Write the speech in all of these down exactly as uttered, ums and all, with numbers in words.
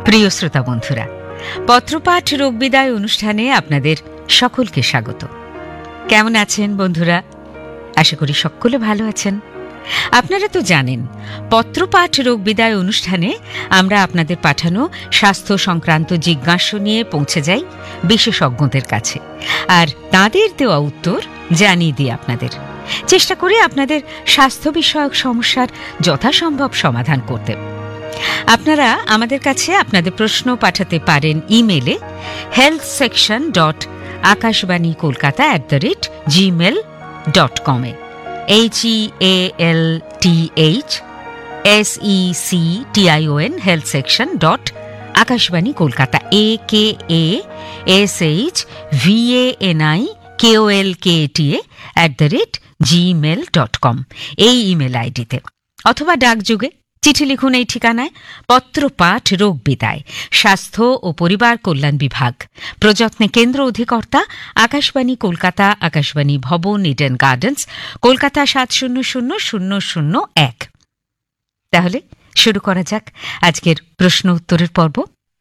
প্রিয় শ্রোতা বন্ধুরা, পত্রপাঠ রোগবিদায় অনুষ্ঠানে আপনাদের সকলকে স্বাগত। কেমন আছেন বন্ধুরা? আশা করি সকলে ভালো আছেন। আপনারা তো জানেন, পত্রপাঠ রোগবিদায় অনুষ্ঠানে আমরা আপনাদের পাঠানো স্বাস্থ্য সংক্রান্ত জিজ্ঞাসা নিয়ে পৌঁছে যাই বিশেষজ্ঞদের কাছে, আর তাদের দেওয়া উত্তর জানিয়ে দিই আপনাদের। চেষ্টা করি আপনাদের স্বাস্থ্য বিষয়ক সমস্যার যথাসম্ভব সমাধান করতে। আপনারা আমাদের কাছে আপনাদের প্রশ্ন পাঠাতে পারেন ইমেলে health section dot Akashvani Kolkata at the rate Gmail dot কমে। H E A L T H S E C T I O N health section dot Akashvani Kolkata A K A S H V A N I K O L K T A at the rate Gmail dot com এই email আইডিতে, অথবা ডাকযোগে চিঠি লিখুন এই ঠিকানায়। পত্রপাঠ রোগ বিদায়, স্বাস্থ্য ও পরিবার কল্যাণ বিভাগ, প্রযত্নে কেন্দ্র অধিকর্তা আকাশবাণী কলকাতা, আকাশবাণী ভবন, ইডেন গার্ডেন্স, কলকাতা সাত শূন্য শূন্য শূন্য শূন্য এক। তাহলে শুরু করা যাক আজকের প্রশ্ন উত্তরের পর্ব।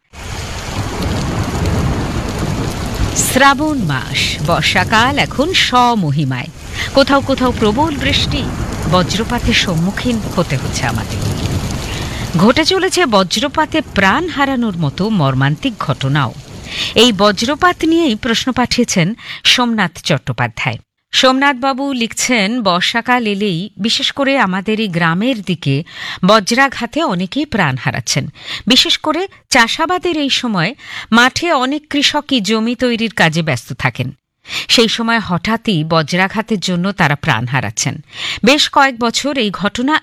শ্রাবণ মাস, বর্ষাকাল এখন স্বমহিমায়। কোথাও কোথাও প্রবল বৃষ্টি, বজ্রপাতের সম্মুখীন হতে হচ্ছে আমাদের। ঘটে চলেছে বজ্রপাতে প্রাণ হারানোর মতো মর্মান্তিক ঘটনাও। এই বজ্রপাত নিয়েই প্রশ্ন পাঠিয়েছেন সোমনাথ চট্টোপাধ্যায়। সোমনাথবাবু লিখছেন, বর্ষাকাল এলেই বিশেষ করে আমাদের এই গ্রামের দিকে বজ্রাঘাতে অনেকেই প্রাণ হারাচ্ছেন। বিশেষ করে চাষাবাদের এই সময় মাঠে অনেক কৃষকই জমি তৈরির কাজে ব্যস্ত থাকেন। সেই সময় হঠাৎই বজ্রাঘাতের জন্য তারা প্রাণ হারাচ্ছেন। বেশ কয়েক বছর এই ঘটনা